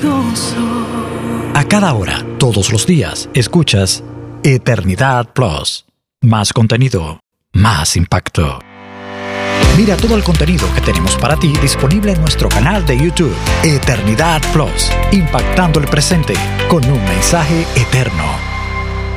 ruidoso. A cada hora, todos los días, escuchas Eternidad Plus. Más contenido, más impacto. Mira todo el contenido que tenemos para ti disponible en nuestro canal de YouTube, Eternidad Plus, impactando el presente con un mensaje eterno.